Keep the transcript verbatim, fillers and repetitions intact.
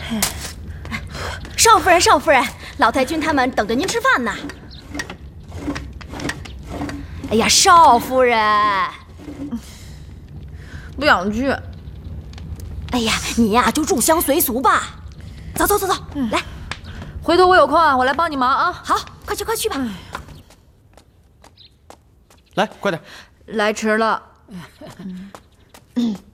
少夫人，少夫人，老太君他们等着您吃饭呢。哎呀，少夫人， 不想去。 哎呀，你呀就入乡随俗吧。走走走走，嗯、来， 回头我有空我来帮你忙啊。 好，快去快去吧。 来，快点。 来迟了。 嗯